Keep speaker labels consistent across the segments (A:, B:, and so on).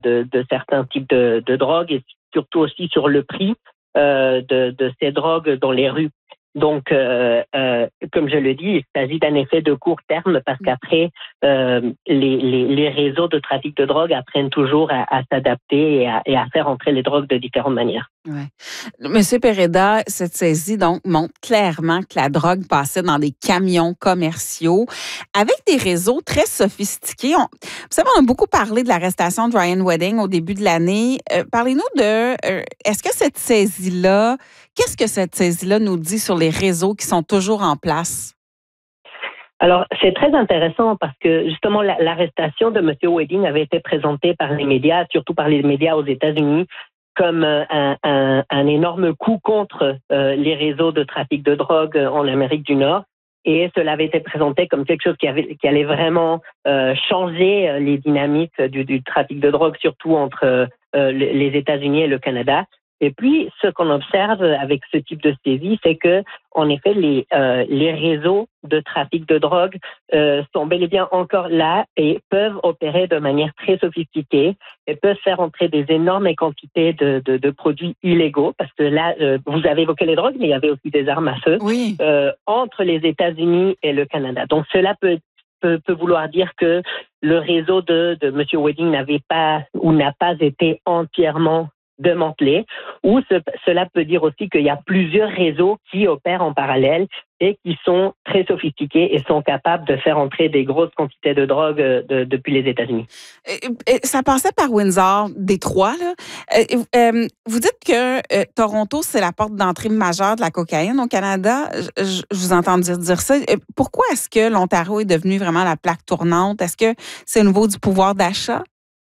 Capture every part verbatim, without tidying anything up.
A: de, de certains types de, de drogues et surtout aussi sur le prix euh, de, de ces drogues dans les rues. Donc, euh, euh, comme je le dis, il s'agit d'un effet de court terme parce qu'après, euh, les, les, les réseaux de trafic de drogue apprennent toujours à, à s'adapter et à, et à faire entrer les drogues de différentes manières.
B: Ouais. Monsieur Pereda, cette saisie donc montre clairement que la drogue passait dans des camions commerciaux avec des réseaux très sophistiqués. On, vous savez, on a beaucoup parlé de l'arrestation de Ryan Wedding au début de l'année. Euh, parlez-nous de, euh, est-ce que cette saisie-là, qu'est-ce que cette saisie-là nous dit sur les réseaux qui sont toujours en place?
A: Alors, c'est très intéressant parce que justement, la, l'arrestation de M. Wedding avait été présentée par les médias, surtout par les médias aux États-Unis, comme un, un, un énorme coup contre euh, les réseaux de trafic de drogue en Amérique du Nord. Et cela avait été présenté comme quelque chose qui, avait, qui allait vraiment euh, changer les dynamiques du, du trafic de drogue, surtout entre euh, les États-Unis et le Canada. Et puis, ce qu'on observe avec ce type de saisie, c'est que, en effet, les, euh, les réseaux de trafic de drogue euh, sont bel et bien encore là et peuvent opérer de manière très sophistiquée et peuvent faire entrer des énormes quantités de, de, de produits illégaux. Parce que là, euh, vous avez évoqué les drogues, mais il y avait aussi des armes à feu
B: Oui.
A: euh, entre les États-Unis et le Canada. Donc, cela peut Peut, peut vouloir dire que le réseau de, de M. Wedding n'avait pas ou n'a pas été entièrement démantelé, ou ce, cela peut dire aussi qu'il y a plusieurs réseaux qui opèrent en parallèle et qui sont très sophistiqués et sont capables de faire entrer des grosses quantités de drogue de, depuis les États-Unis.
B: Ça passait par Windsor, Détroit, là. Euh, euh, vous dites que euh, Toronto, c'est la porte d'entrée majeure de la cocaïne au Canada. Je, je, je vous entends dire, dire ça. Pourquoi est-ce que l'Ontario est devenu vraiment la plaque tournante? Est-ce que c'est au niveau du pouvoir d'achat?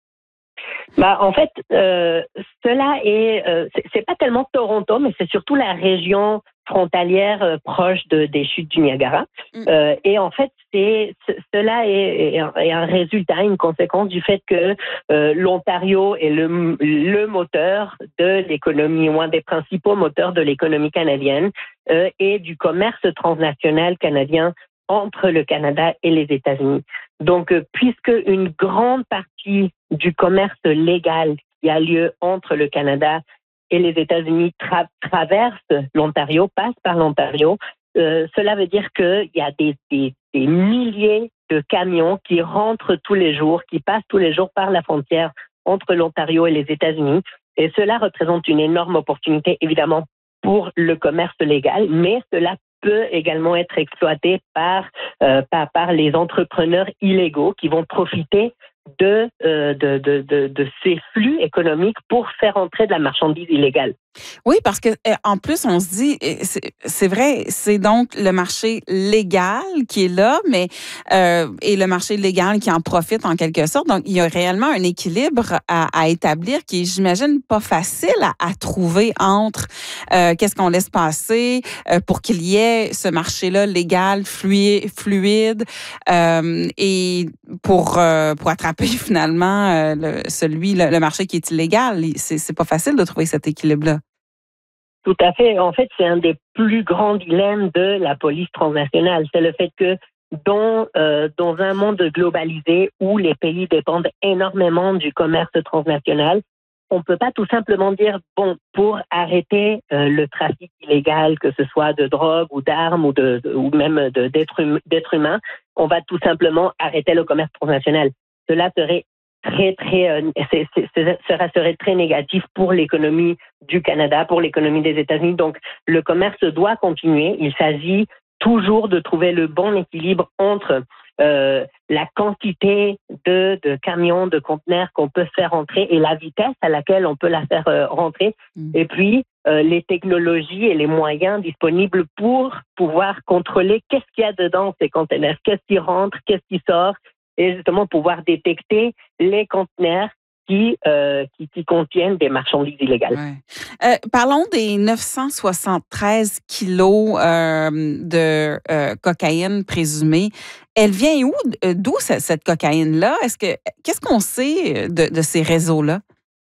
A: Bah, en fait, euh, cela est, euh, c'est, c'est pas tellement Toronto, mais c'est surtout la région frontalière euh, proche de, des chutes du Niagara. Mm. Euh, et en fait, c'est, c- cela est, est, un, est un résultat, une conséquence du fait que euh, l'Ontario est le, le moteur de l'économie, ou un des principaux moteurs de l'économie canadienne euh, et du commerce transnational canadien entre le Canada et les États-Unis. Donc, euh, puisque une grande partie du commerce légal qui a lieu entre le Canada et les États-Unis tra- traverse l'Ontario, passe par l'Ontario, euh, cela veut dire qu'il y a des, des, des milliers de camions qui rentrent tous les jours, qui passent tous les jours par la frontière entre l'Ontario et les États-Unis. Et cela représente une énorme opportunité, évidemment, pour le commerce légal, mais cela peut également être exploité par, euh, par, par les entrepreneurs illégaux qui vont profiter de, euh, de, de, de, de ces flux économiques pour faire entrer de la marchandise illégale.
B: Oui, parce que en plus, on se dit, c'est, c'est vrai, c'est donc le marché légal qui est là, mais euh, et le marché légal qui en profite en quelque sorte. Donc, il y a réellement un équilibre à, à établir qui est, j'imagine, pas facile à, à trouver entre euh, qu'est-ce qu'on laisse passer euh, pour qu'il y ait ce marché-là légal, fluide, fluide euh, et pour euh, pour attraper finalement euh, le, celui le, le marché qui est illégal. C'est, c'est pas facile de trouver cet équilibre-là.
A: Tout à fait. En fait, c'est un des plus grands dilemmes de la police transnationale. C'est le fait que dans, euh, dans un monde globalisé où les pays dépendent énormément du commerce transnational, on ne peut pas tout simplement dire, bon, pour arrêter euh, le trafic illégal, que ce soit de drogue ou d'armes ou, de, de, ou même de, d'êtres, hum, d'êtres humains, on va tout simplement arrêter le commerce transnational. Cela serait très, très, euh, c'est, c'est, c'est, ça serait très négatif pour l'économie du Canada, pour l'économie des États-Unis. Donc, le commerce doit continuer. Il s'agit toujours de trouver le bon équilibre entre euh, la quantité de, de camions, de conteneurs qu'on peut faire rentrer et la vitesse à laquelle on peut la faire euh, rentrer. Mmh. Et puis, euh, les technologies et les moyens disponibles pour pouvoir contrôler qu'est-ce qu'il y a dedans ces conteneurs, qu'est-ce qui rentre, qu'est-ce qui sort, et justement pouvoir détecter les conteneurs qui, euh, qui, qui contiennent des marchandises illégales.
B: Ouais. Euh, parlons des neuf cent soixante-treize kilos euh, de euh, cocaïne présumée. Elle vient où? D'où cette, cette cocaïne-là? Est-ce que, qu'est-ce qu'on sait de, de ces réseaux-là?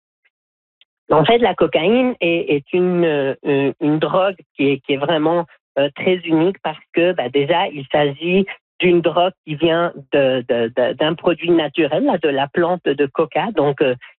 A: En fait, la cocaïne est, est une, une, une drogue qui est, qui est vraiment euh, très unique parce que bah, déjà, il s'agit d'une drogue qui vient de, de, de, d'un produit naturel, là, de la plante de coca. Donc, euh,